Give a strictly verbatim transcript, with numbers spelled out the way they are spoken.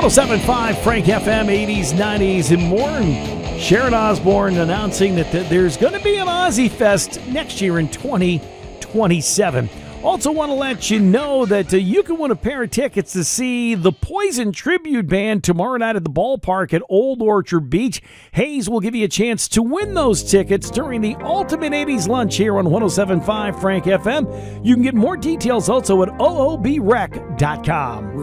one oh seven point five Frank F M, eighties, nineties, and more. And Sharon Osbourne announcing that th- there's going to be an Ozzy Fest next year in twenty twenty-seven. Also want to let you know that uh, you can win a pair of tickets to see the Poison Tribute Band tomorrow night at the ballpark at Old Orchard Beach. Hayes will give you a chance to win those tickets during the Ultimate eighties Lunch here on one oh seven point five Frank F M. You can get more details also at O O B rec dot com.